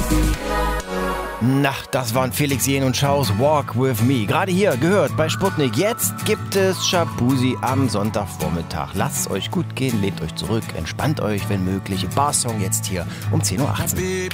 Na, das waren Felix Jähn und Schaus Walk With Me. Gerade hier gehört bei Sputnik. Jetzt gibt es Shabuzi am Sonntagvormittag. Lasst es euch gut gehen, lehnt euch zurück, entspannt euch, wenn möglich. Barsong jetzt hier um 10:18 Uhr.